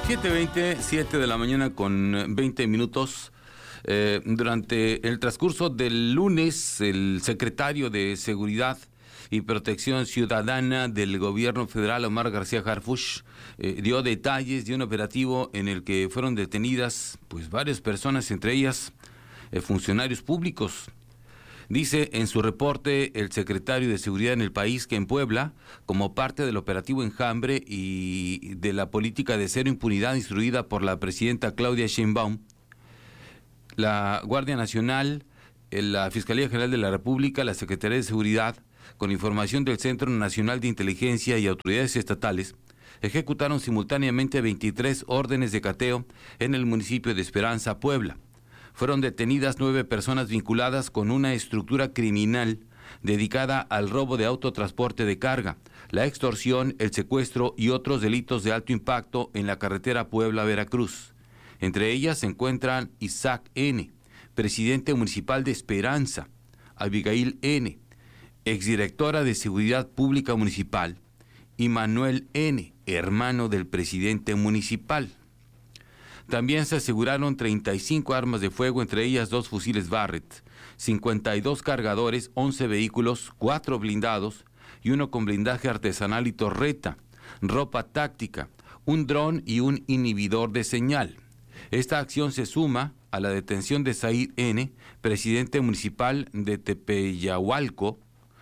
7 de la mañana con 20 minutos. Durante el transcurso del lunes, el secretario de Seguridad y Protección Ciudadana del gobierno federal, Omar García Harfuch, dio detalles de un operativo en el que fueron detenidas pues varias personas, entre ellas funcionarios públicos. Dice en su reporte el secretario de Seguridad en el país que en Puebla, como parte del operativo Enjambre y de la política de cero impunidad instruida por la presidenta Claudia Sheinbaum, la Guardia Nacional, la Fiscalía General de la República, la Secretaría de Seguridad, con información del Centro Nacional de Inteligencia y autoridades estatales, ejecutaron simultáneamente 23 órdenes de cateo en el municipio de Esperanza, Puebla. Fueron detenidas 9 personas vinculadas con una estructura criminal dedicada al robo de autotransporte de carga, la extorsión, el secuestro y otros delitos de alto impacto en la carretera Puebla-Veracruz. Entre ellas se encuentran Isaac N., presidente municipal de Esperanza; Abigail N., exdirectora de Seguridad Pública Municipal; y Manuel N., hermano del presidente municipal. También se aseguraron 35 armas de fuego, entre ellas 2 fusiles Barrett, 52 cargadores, 11 vehículos, 4 blindados y uno con blindaje artesanal y torreta, ropa táctica, un dron y un inhibidor de señal. Esta acción se suma a la detención de Said N., presidente municipal de Tepeyahualco,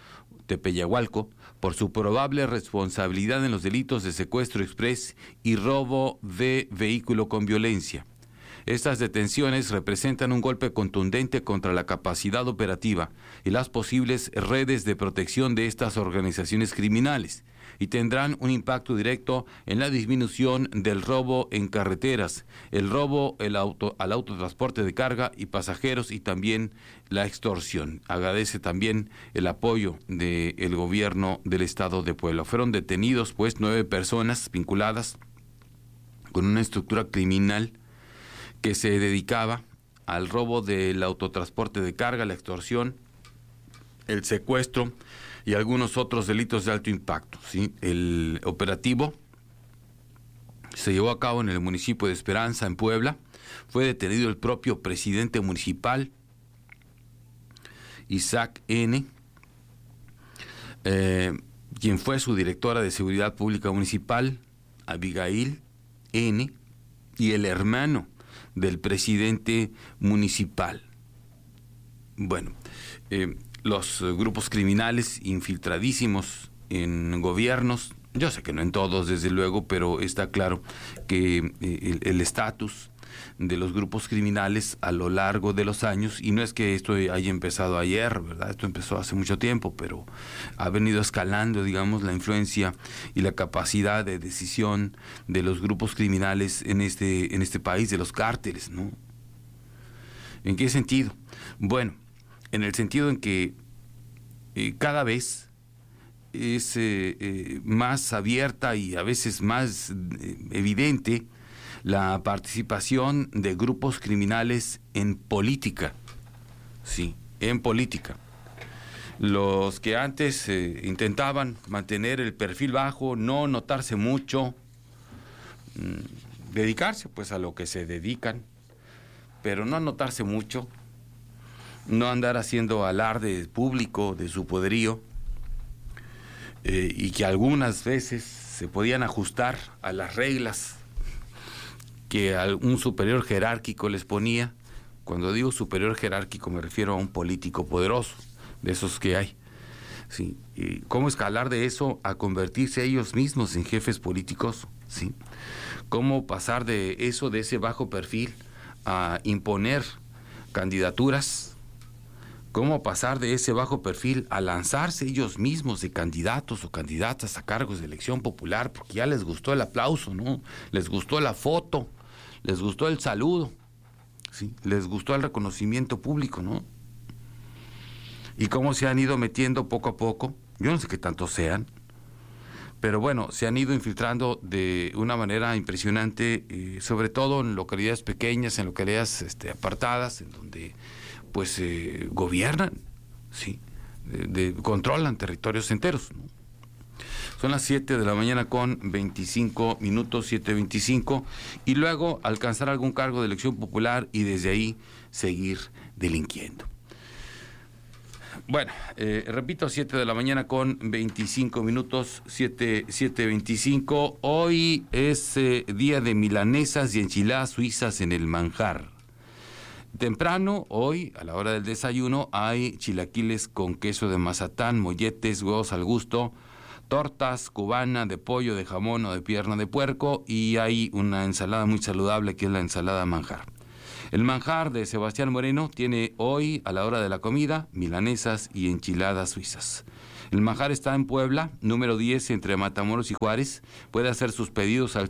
por su probable responsabilidad en los delitos de secuestro exprés y robo de vehículo con violencia. Estas detenciones representan un golpe contundente contra la capacidad operativa y las posibles redes de protección de estas organizaciones criminales, y tendrán un impacto directo en la disminución del robo en carreteras, el robo al autotransporte de carga y pasajeros, y también la extorsión. Agradece también el apoyo del gobierno del estado de Puebla. Fueron detenidos 9 personas vinculadas con una estructura criminal que se dedicaba al robo del autotransporte de carga, la extorsión, el secuestro y algunos otros delitos de alto impacto, ¿sí? El operativo se llevó a cabo en el municipio de Esperanza, en Puebla. Fue detenido el propio presidente municipal, Isaac N., quien fue su directora de Seguridad Pública Municipal, Abigail N., y el hermano del presidente municipal. Bueno, los grupos criminales infiltradísimos en gobiernos, yo sé que no en todos, desde luego, pero está claro que el estatus de los grupos criminales a lo largo de los años, y no es que esto haya empezado ayer, ¿verdad? Esto empezó hace mucho tiempo, pero ha venido escalando, digamos, la influencia y la capacidad de decisión de los grupos criminales en este país, de los cárteles, ¿no? ¿En qué sentido? Bueno, en el sentido en que cada vez es más abierta y a veces más evidente la participación de grupos criminales en política. Sí, en política. Los que antes intentaban mantener el perfil bajo, no notarse mucho, dedicarse pues a lo que se dedican, pero no notarse mucho, no andar haciendo alarde público de su poderío, y que algunas veces se podían ajustar a las reglas que un superior jerárquico les ponía. Cuando digo superior jerárquico me refiero a un político poderoso, de esos que hay. ¿Sí? ¿Y cómo escalar de eso a convertirse ellos mismos en jefes políticos? ¿Sí? ¿Cómo pasar de eso, de ese bajo perfil, a imponer candidaturas? ¿Cómo pasar de ese bajo perfil a lanzarse ellos mismos de candidatos o candidatas a cargos de elección popular? Porque ya les gustó el aplauso, ¿no? Les gustó la foto, les gustó el saludo, ¿sí? Les gustó el reconocimiento público, ¿no? Y cómo se han ido metiendo poco a poco, yo no sé qué tanto sean, pero bueno, se han ido infiltrando de una manera impresionante, sobre todo en localidades pequeñas, en localidades apartadas, en donde pues gobiernan, ¿sí? Controlan territorios enteros, ¿no? Son las 7 de la mañana con 25 minutos, 7:25, y luego alcanzar algún cargo de elección popular y desde ahí seguir delinquiendo. Bueno, repito, 7 de la mañana con 25 minutos, 7:25. Hoy es día de milanesas y enchiladas suizas en el manjar. Temprano, hoy, a la hora del desayuno, hay chilaquiles con queso de mazatán, molletes, huevos al gusto, tortas cubana de pollo, de jamón o de pierna de puerco, y hay una ensalada muy saludable que es la ensalada manjar. El manjar de Sebastián Moreno tiene hoy, a la hora de la comida, milanesas y enchiladas suizas. El manjar está en Puebla, número 10, entre Matamoros y Juárez. Puede hacer sus pedidos al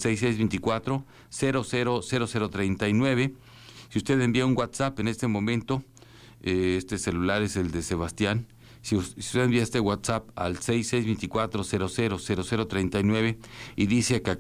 6624-000039. Si usted envía un WhatsApp en este momento, este celular es el de Sebastián. Si usted envía este WhatsApp al 6624-000039 y dice que